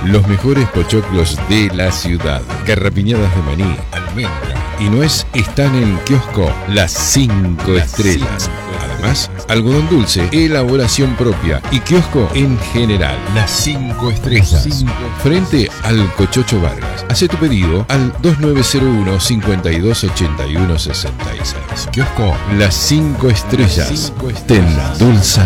Los mejores pochoclos de la ciudad. Carrapiñadas de maní, almendra y nuez están en kiosco Las 5 Estrellas. Además, algodón dulce, elaboración propia y kiosco en general. Las 5 Estrellas. Frente al Cochocho Vargas. Hace tu pedido al 2901 5281 66. Kiosco Las 5 Estrellas. Te endulza